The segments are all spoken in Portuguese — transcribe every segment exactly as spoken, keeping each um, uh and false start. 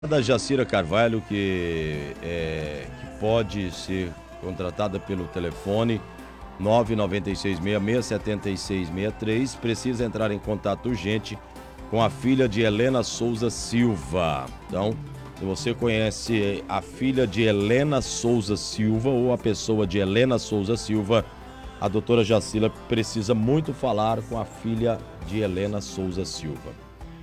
Da Jacira Carvalho, que, é, que pode ser contratada pelo telefone nove nove seis seis seis sete seis seis três, precisa entrar em contato urgente com a filha de Helena Souza Silva. Então, se você conhece a filha de Helena Souza Silva ou a pessoa de Helena Souza Silva, a doutora Jacira precisa muito falar com a filha de Helena Souza Silva.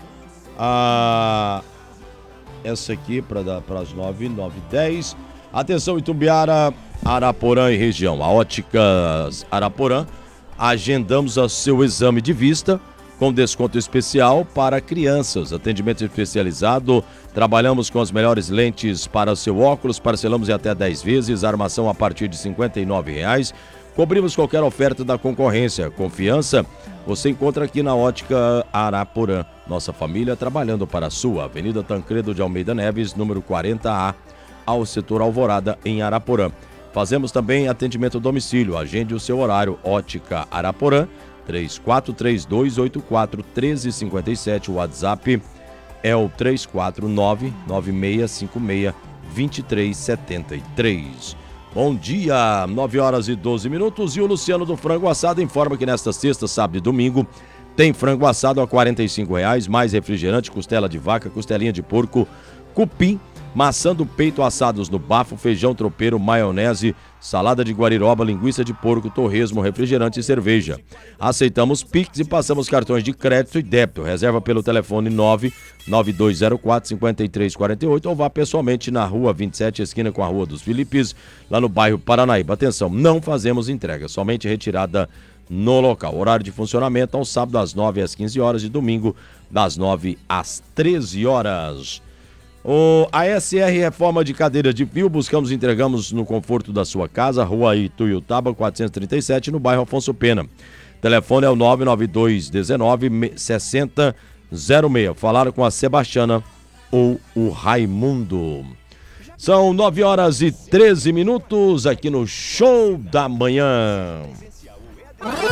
A... Essa aqui para as nove, nove e dez. Atenção, Itumbiara, Araporã e região. A Óticas Araporã, agendamos o seu exame de vista com desconto especial para crianças. Atendimento especializado, trabalhamos com as melhores lentes para o seu óculos, parcelamos em até dez vezes, armação a partir de cinquenta e nove reais. Cobrimos qualquer oferta da concorrência. Confiança você encontra aqui na Ótica Araporã. Nossa família trabalhando para a sua. Avenida Tancredo de Almeida Neves, número quarenta A, ao setor Alvorada, em Araporã. Fazemos também atendimento a domicílio. Agende o seu horário. Ótica Araporã, três quatro três dois oito quatro um três cinco sete. O WhatsApp é o três quatro nove nove seis cinco seis dois três sete três. Bom dia, nove horas e doze minutos, e o Luciano do Frango Assado informa que nesta sexta, sábado e domingo tem frango assado a quarenta e cinco reais, mais refrigerante, costela de vaca, costelinha de porco, cupim, maçã do peito assados no bafo, feijão tropeiro, maionese, salada de guariroba, linguiça de porco, torresmo, refrigerante e cerveja. Aceitamos Pix e passamos cartões de crédito e débito. Reserva pelo telefone nove nove dois zero quatro cinco três quatro oito ou vá pessoalmente na rua vinte e sete, esquina com a Rua dos Filipes, lá no bairro Paranaíba. Atenção, não fazemos entrega, somente retirada no local. Horário de funcionamento ao sábado das nove às quinze horas e domingo das nove às treze horas. O, a S R Reforma de Cadeira de Fio, buscamos e entregamos no conforto da sua casa, Rua Ituiutaba, quatrocentos e trinta e sete, no bairro Afonso Pena. Telefone é o nove nove dois um nove seis zero zero seis. Falaram com a Sebastiana ou o Raimundo. São nove horas e treze minutos aqui no Show da Manhã.